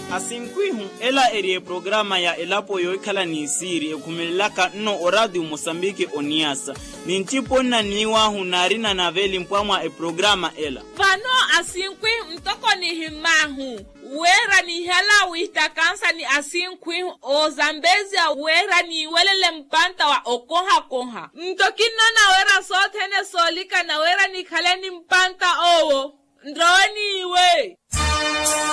Asinkwihu ela erie programa ya elapo yoikala ni isiri ekumelelaka no oradi Mosambiki oniasa. Nintipo na niwa hunarina na veli mpamwa programa ela. Fano asinkwihu mtoko ni himahu. Wera ni hela witakansa ni asinkwihu o Zambezia wera ni welele mpanta wa okoha koha. Mtokina na wera sotene solika na wera ni kaleni mpanta owo. Ndroni iwe.